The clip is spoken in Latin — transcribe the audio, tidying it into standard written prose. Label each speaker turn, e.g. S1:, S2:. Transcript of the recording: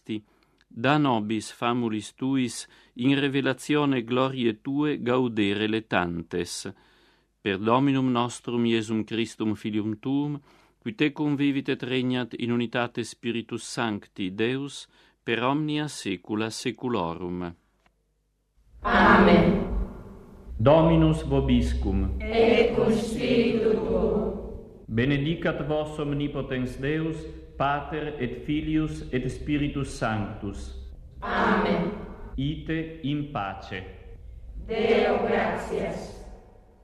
S1: Christi, da nobis famulis tuis in revelatione gloriae tue gaudere letantes. Per Dominum nostrum Iesum Christum Filium tuum, qui tecum vivit et regnat in unitate Spiritus Sancti, Deus, per omnia saecula saeculorum.
S2: Amen.
S3: Dominus vobiscum.
S2: Et cum spiritu tuo.
S3: Benedicat vos omnipotens Deus, Pater et Filius et Spiritus Sanctus.
S2: Amen.
S3: Ite in pace.
S2: Deo gratias.